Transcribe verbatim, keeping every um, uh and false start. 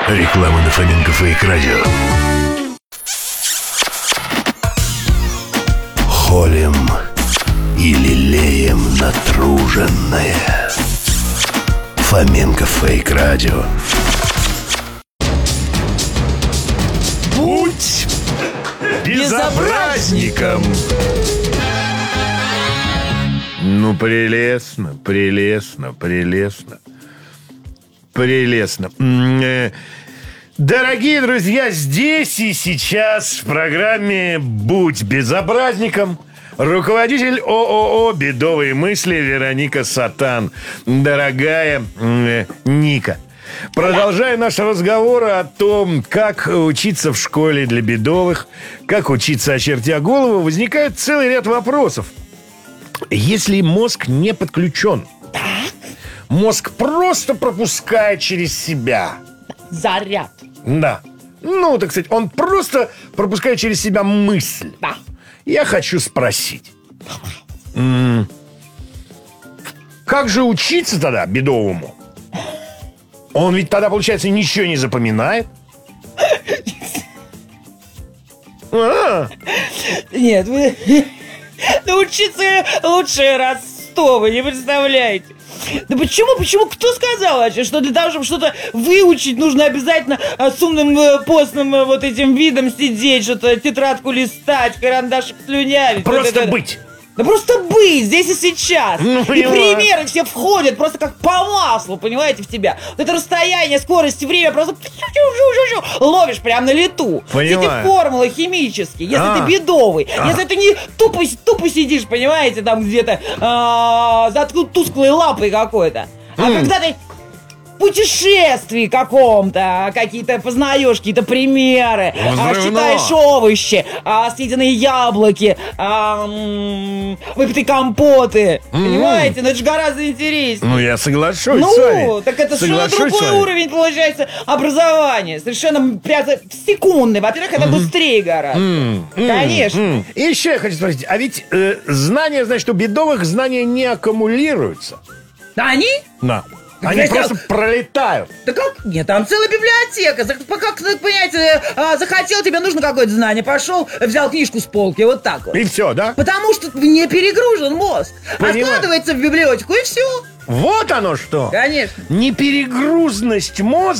Реклама на Фоменко Фейк Радио. Холим и лелеем натруженное. Фоменко Фейк Радио. Будь безобразником. Ну, прелестно, прелестно, прелестно. Прелестно. Дорогие друзья, здесь и сейчас в программе «Будь безобразником» руководитель ООО «Бедовые мысли» Вероника Сатан. Дорогая э, Ника, продолжая наш разговор о том, как учиться в школе для бедовых, как учиться, очертя голову, возникает целый ряд вопросов. Если мозг не подключен, мозг просто пропускает через себя заряд. Да. Ну, так сказать, он просто пропускает через себя мысль. Да. Я хочу спросить. М- как же учиться тогда бедовому? Он ведь тогда, получается, ничего не запоминает. А, Нет, вы научиться лучше раз сто, вы не представляете. Да почему, почему, кто сказал вообще, что для того, чтобы что-то выучить, нужно обязательно а, с умным э, постным э, вот этим видом сидеть, что-то тетрадку листать, карандашик слюнявить. Просто вот это, быть. Да просто быть здесь и сейчас. Ну, и понимаю. примеры все входят просто как по маслу, понимаете, в тебя. Вот это расстояние, скорость, время просто ловишь прям на лету. Понимаю. Все эти формулы химические. Если А. ты бедовый, А. если ты не тупо, тупо сидишь, понимаете, там где-то а, за тусклой лампой какой-то. А М. когда ты в путешествии каком-то, какие-то познаешь, какие-то примеры, а, Взрывно. читаешь овощи, а, съеденные яблоки, а, м, выпитые компоты. Понимаете? Но это же гораздо интереснее. Ну, я соглашусь Ну, с вами. так это совершенно Соглашусь с другой вами. уровень, получается, образования. Совершенно прям секундный. Во-первых, это быстрее гораздо. М, м, Конечно. м. И еще я хочу спросить, а ведь э, знания, значит, у бедовых знания не аккумулируются. А они? Да. Они Я просто пролетают. Да как? Нет, там целая библиотека. За- Как, понимаете, а, захотел, тебе нужно какое-то знание. Пошел, взял книжку с полки, вот так вот. И все, да? Потому что не перегружен мозг. Понимаю. Откладывается в библиотеку, и все. Вот оно что. Конечно. Неперегрузность мозга